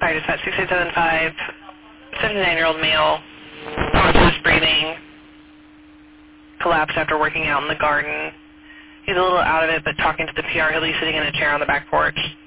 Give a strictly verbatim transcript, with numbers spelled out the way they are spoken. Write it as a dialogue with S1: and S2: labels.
S1: Fire dispatch six eight seven five, seventy-nine-year-old male, conscious breathing, collapsed after working out in the garden. He's a little out of it, but talking to the P R, he'll be sitting in a chair on the back porch.